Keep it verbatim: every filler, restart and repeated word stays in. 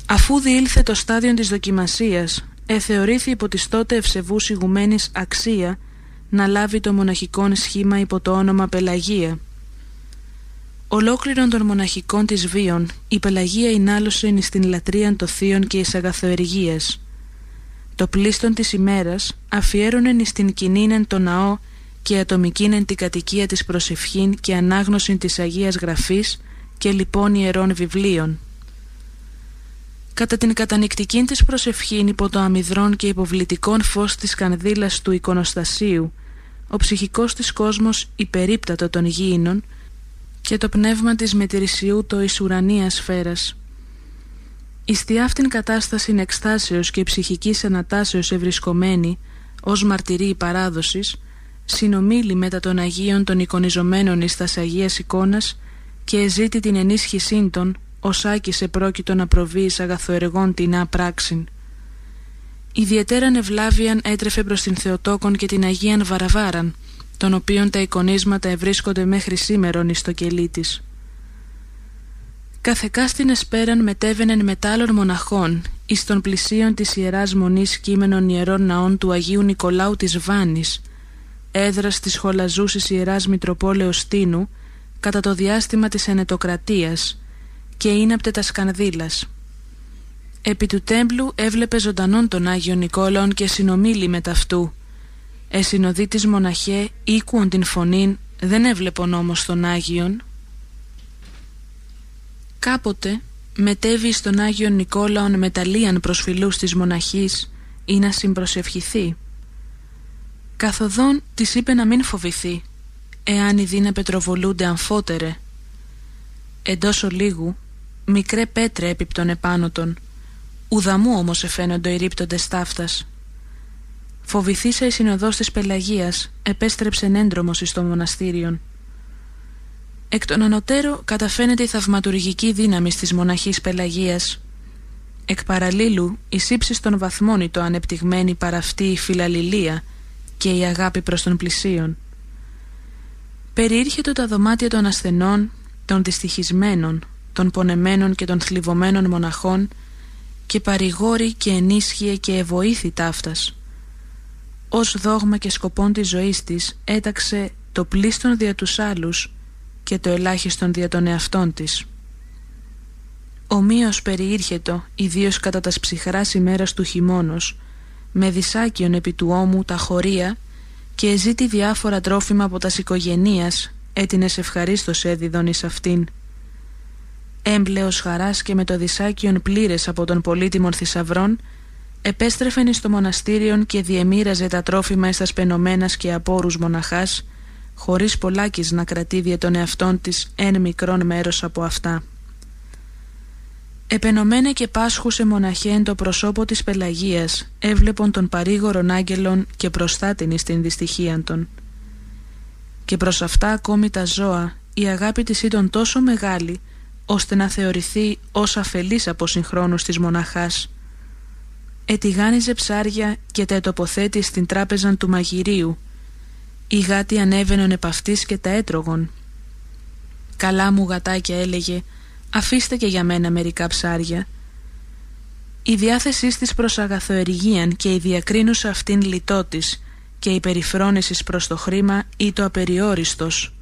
Αφού διήλθε το στάδιο της δοκιμασίας, εθεωρήθη υπό της τότε ευσεβούς ηγουμένης αξία να λάβει το μοναχικόν σχήμα υπό το όνομα Πελαγία. Ολόκληρον των μοναχικών της βίων, η Πελαγία εινάλωσεν εις την λατρείαν το θείον και εις αγαθοεργίας. Το πλήστον της ημέρας αφιέρωνεν εις την κοινήνεν το ναό και ατομικήνεν την κατοικία της προσευχήν και ανάγνωσιν της Αγίας Γραφής και λοιπόν ιερών βιβλίων. Κατά την κατανυκτικήν της προσευχήν υπό το αμυδρόν και υποβλητικόν φως της κανδύλας του εικονοστασίου, ο ψυχικός της κόσμος υπερίπτατο των γήινων και το πνεύμα της μετηρησιού το εις ουρανίας σφαίρας. Εις τη αυτήν κατάστασιν εκστάσεως και ψυχικής ανατάσεως ευρισκομένη, ως μαρτυρή παράδοσης, συνομίλη μετά των Αγίων των εικονιζομένων εις τας Αγίας εικόνας και εζήτη την ενίσχυσήν των, ως άκησε πρόκειτο να προβεί εις αγαθοεργών τεινά πράξην. Ιδιαιτέραν ευλάβιαν έτρεφε προς την Θεοτόκον και την Αγίαν Βαραβάραν, των οποίων τα εικονίσματα ευρίσκονται μέχρι σήμερον εις το κελί της. Καθεκά στην εσπέραν μετέβαινεν μετάλλων μοναχών εις των πλησίων της Ιεράς Μονής κείμενων ιερών ναών του Αγίου Νικολάου της Βάνης, έδρας της χολαζούσης Ιεράς Μητροπόλεως Τίνου, κατά το διάστημα της ενετοκρατίας, και είναπτε τα σκανδύλας. Επί του τέμπλου έβλεπε ζωντανόν τον Άγιον Νικόλαον και συνομίλη με ταυτού. Εσυνοδεί της μοναχέ ήκουον την φωνήν, δεν έβλεπον όμως τον Άγιον. Κάποτε μετέβη στον Άγιον Νικόλαον μεταλλίαν προσφυλούς της μοναχής ή να συμπροσευχηθεί. Καθοδόν της είπε να μην φοβηθεί, εάν οι δίνα πετροβολούνται αμφότερε. Εντός ολίγου μικρέ πέτρε έπιπτον επάνω των, ουδαμού όμως εφαίνοντο οι ρίπτοντες ταύτας. Φοβηθήσα η συνοδός της Πελαγίας επέστρεψεν έντρομος εις το μοναστήριον. Εκ των ανωτέρω καταφαίνεται η θαυματουργική δύναμη της μοναχής Πελαγίας. Εκ παραλλήλου εις ύψης των βαθμών το ανεπτυγμένη παραυτή η φιλαλληλία και η αγάπη προς τον πλησίον. Περιήρχετο τα δωμάτια των ασθενών, των δυστυχισμένων, των πονεμένων και των θλιβωμένων μοναχών και παρηγόρη και ενίσχυε και εβοήθη ταύτας. Ως δόγμα και σκοπόν της ζωής της έταξε το πλήστον δια τους άλλους και το ελάχιστον δια των εαυτών της. Ομοίως περιήρχετο, ιδίως κατά τας ψυχράς ημέρας του χειμώνος, με δυσάκιον επί του ώμου τα χωρία και εζήτη διάφορα τρόφιμα από τας οικογενείας, έτινες ευχαρίστως έδιδον εις αυτήν. Έμπλεος χαράς και με το δυσάκιον πλήρες από τον πολύτιμων θησαυρών, επέστρεφεν εις το μοναστήριον και διεμοίραζε τα τρόφιμα εις τας πενωμένας και απόρους μοναχάς, χωρίς πολλάκις να κρατεί δια των εαυτών της εν μικρόν μέρος από αυτά. Επενωμένε και πάσχουσε μοναχέν το προσώπο της Πελαγίας, έβλεπον τον παρήγορον άγγελον και προστάτην εις την δυστυχίαν των. Και προς αυτά ακόμη τα ζώα, η αγάπη της ήταν τόσο μεγάλη, ώστε να θεωρηθεί ως αφελής από συγχρόνους της μοναχάς. Ετιγάνιζε ψάρια και τα ετοποθέτει στην τράπεζαν του μαγειρίου. Οι γάτοι ανέβαινον επ' αυτής και τα έτρωγον. «Καλά μου γατάκια», έλεγε, «αφήστε και για μένα μερικά ψάρια». Η διάθεσή της προς αγαθοεργίαν και η διακρίνουσα αυτήν λιτότης και η περιφρόνησης προς το χρήμα ή το απεριόριστος.